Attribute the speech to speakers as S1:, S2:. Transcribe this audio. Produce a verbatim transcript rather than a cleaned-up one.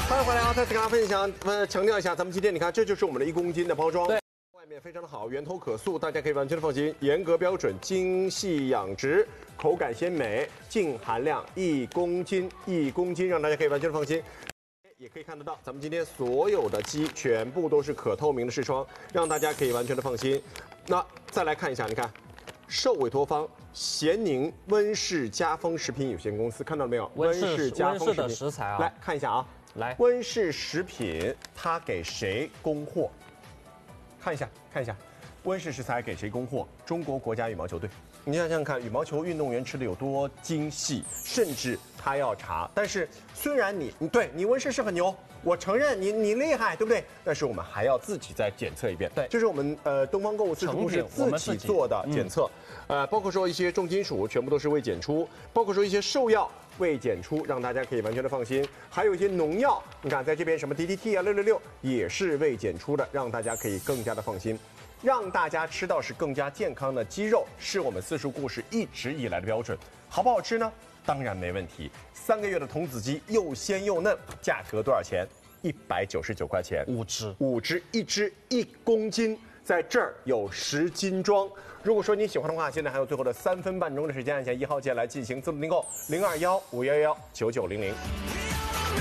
S1: 欢迎回来啊！再次跟大家分享，呃，强调一下，咱们今天你看，这就是我们的一公斤的包装，对，外面非常的好，源头可溯，大家可以完全的放心，严格标准，精细养殖，口感鲜美，净含量一公斤，一公斤，让大家可以完全的放心。也可以看得到，咱们今天所有的鸡全部都是可透明的视窗，让大家可以完全的放心。那再来看一下，你看，受委托方咸宁温氏家丰食品有限公司，看到了没有？
S2: 温氏
S1: 家丰食品
S2: 的食材啊，
S1: 来看一下啊。
S2: 来，
S1: 温氏食品它给谁供货？看一下，看一下，温氏食材给谁供货？中国国家羽毛球队。你想想看，羽毛球运动员吃的有多精细，甚至他要查。但是虽然你，对你温氏是很牛，我承认你你厉害，对不对？但是我们还要自己再检测一遍。
S2: 对，
S1: 这是我们呃东方购物自助公司自己做的检测，嗯、呃，包括说一些重金属全部都是未检出，包括说一些兽药。 未检出，让大家可以完全的放心。还有一些农药，你看在这边什么 D D T 啊、六六六也是未检出的，让大家可以更加的放心，让大家吃到是更加健康的鸡肉，是我们四叔故事一直以来的标准。好不好吃呢？当然没问题。三个月的童子鸡又鲜又嫩，价格多少钱？一百九十九块钱，
S2: 五只，
S1: 五只，一只一公斤。 在这儿有十斤装，如果说你喜欢的话，现在还有最后的三分半钟的时间，按下一号键来进行自动订购，零二幺五幺幺九九零零。